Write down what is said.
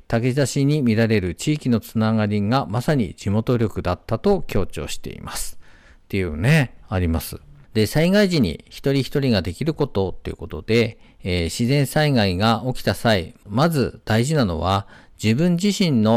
炊き出しに見られる地域のつながりがまさに地元力だったと強調しています。っていうね、あります。で、災害時に一人一人ができることということで、自然災害が起きた際、まず大事なのは自分自身の